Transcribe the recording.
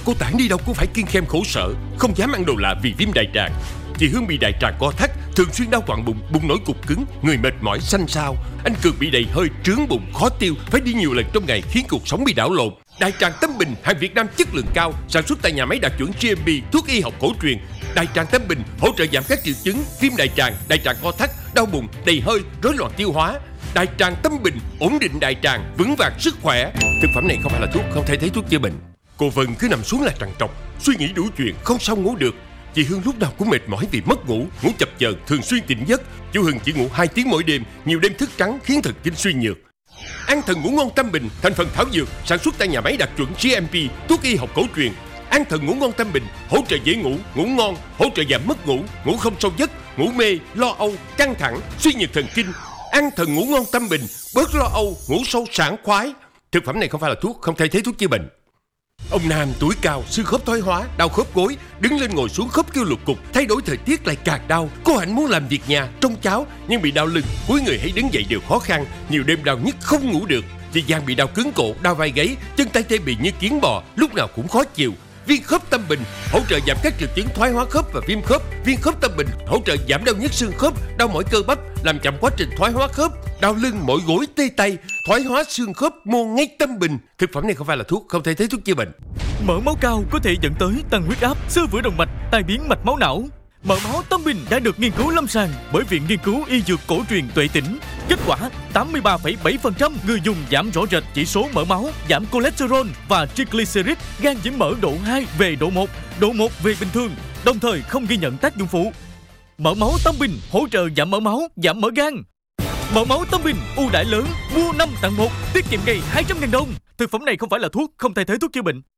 cô tản đi đâu cũng phải kiêng khem khổ sở, không dám ăn đồ lạ vì viêm đại tràng. Chị Hương bị đại tràng co thắt, thường xuyên đau quặn bụng, bụng nổi cục cứng, người mệt mỏi xanh xao. Anh Cường bị đầy hơi, trướng bụng, khó tiêu, phải đi nhiều lần trong ngày khiến cuộc sống bị đảo lộn. Đại tràng Tâm Bình, hàng Việt Nam chất lượng cao, sản xuất tại nhà máy đạt chuẩn GMP, thuốc y học cổ truyền. Đại tràng Tâm Bình hỗ trợ giảm các triệu chứng viêm đại tràng co thắt, đau bụng, đầy hơi, rối loạn tiêu hóa. Đại tràng Tâm Bình ổn định đại tràng, vững vàng sức khỏe. Thực phẩm này không phải là thuốc, không thay thế thuốc chữa bệnh. Cô Vân cứ nằm xuống là trằn trọc, suy nghĩ đủ chuyện, không sao ngủ được. Chị Hương lúc nào cũng mệt mỏi vì mất ngủ, ngủ chập chờn, thường xuyên tỉnh giấc. Chú Hưng chỉ ngủ 2 tiếng mỗi đêm, nhiều đêm thức trắng khiến thần kinh suy nhược. An thần ngủ ngon Tâm Bình, thành phần thảo dược, sản xuất tại nhà máy đạt chuẩn GMP, thuốc y học cổ truyền. An thần ngủ ngon Tâm Bình hỗ trợ dễ ngủ, ngủ ngon, hỗ trợ giảm mất ngủ, ngủ không sâu giấc, ngủ mê, lo âu, căng thẳng, suy nhược thần kinh. An thần ngủ ngon Tâm Bình bớt lo âu, ngủ sâu sảng khoái. Thực phẩm này không phải là thuốc, không thay thế thuốc chữa bệnh. Ông Nam tuổi cao, xương khớp thoái hóa, đau khớp gối, đứng lên ngồi xuống khớp kêu lục cục, thay đổi thời tiết lại càng đau. Cô Hạnh muốn làm việc nhà, trông cháu nhưng bị đau lưng, cúi người hay đứng dậy đều khó khăn, nhiều đêm đau nhức không ngủ được. Chị Giang bị đau cứng cổ, đau vai gáy, chân tay tê bì như kiến bò, lúc nào cũng khó chịu. Viên khớp Tâm Bình hỗ trợ giảm các triệu chứng thoái hóa khớp và viêm khớp. Viên khớp Tâm Bình hỗ trợ giảm đau nhức xương khớp, đau mỏi cơ bắp, làm chậm quá trình thoái hóa khớp, đau lưng, mỏi gối, tê tay, thoái hóa xương khớp, mô ngay Tâm Bình. Thực phẩm này không phải là thuốc, không thay thế thuốc chữa bệnh. Mỡ máu cao có thể dẫn tới tăng huyết áp, xơ vữa động mạch, tai biến mạch máu não. Mỡ máu Tâm Bình đã được nghiên cứu lâm sàng bởi Viện Nghiên cứu Y Dược Cổ truyền Tuệ Tĩnh. Kết quả, 83,7% người dùng giảm rõ rệt chỉ số mỡ máu, giảm cholesterol và triglycerid, gan nhiễm mỡ độ 2 về độ 1, độ 1 về bình thường, đồng thời không ghi nhận tác dụng phụ. Mỡ máu Tâm Bình hỗ trợ giảm mỡ máu, giảm mỡ gan. Mỡ máu Tâm Bình ưu đãi lớn, mua 5 tặng 1, tiết kiệm ngày 200.000 đồng. Thực phẩm này không phải là thuốc, không thay thế thuốc chữa bệnh.